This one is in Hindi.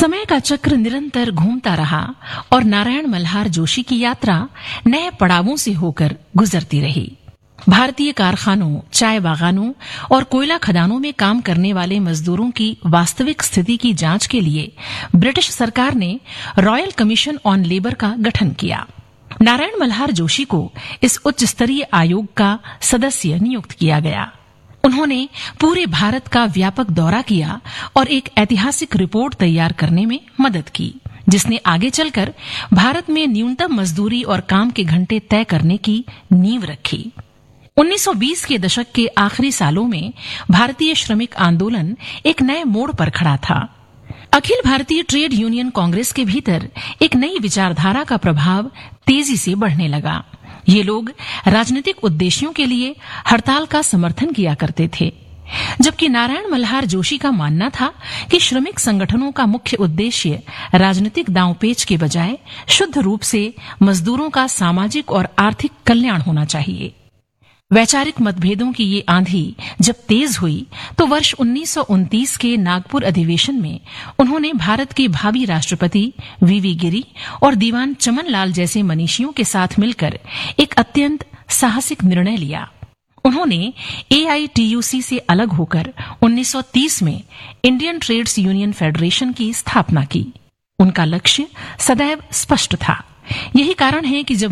समय का चक्र निरंतर घूमता रहा और नारायण मल्हार जोशी की यात्रा नए पड़ावों से होकर गुजरती रही। भारतीय कारखानों, चाय बागानों और कोयला खदानों में काम करने वाले मजदूरों की वास्तविक स्थिति की जांच के लिए ब्रिटिश सरकार ने रॉयल कमीशन ऑन लेबर का गठन किया। नारायण मल्हार जोशी को इस उच्च स्तरीय आयोग का सदस्य नियुक्त किया गया। उन्होंने पूरे भारत का व्यापक दौरा किया और एक ऐतिहासिक रिपोर्ट तैयार करने में मदद की, जिसने आगे चलकर भारत में न्यूनतम मजदूरी और काम के घंटे तय करने की नींव रखी। 1920 के दशक के आखिरी सालों में भारतीय श्रमिक आंदोलन एक नए मोड़ पर खड़ा था। अखिल भारतीय ट्रेड यूनियन कांग्रेस के भीतर एक नई विचारधारा का प्रभाव तेजी से बढ़ने लगा। ये लोग राजनीतिक उद्देश्यों के लिए हड़ताल का समर्थन किया करते थे, जबकि नारायण मल्हार जोशी का मानना था कि श्रमिक संगठनों का मुख्य उद्देश्य राजनीतिक दांवपेच के बजाय शुद्ध रूप से मजदूरों का सामाजिक और आर्थिक कल्याण होना चाहिए। वैचारिक मतभेदों की ये आंधी जब तेज हुई तो वर्ष 1929 के नागपुर अधिवेशन में उन्होंने भारत के भावी राष्ट्रपति वीवी गिरी और दीवान चमन लाल जैसे मनीषियों के साथ मिलकर एक अत्यंत साहसिक निर्णय लिया। उन्होंने एआईटीयूसी से अलग होकर 1930 में इंडियन ट्रेड्स यूनियन फेडरेशन की स्थापना की। उनका लक्ष्य सदैव स्पष्ट था। यही कारण है कि जब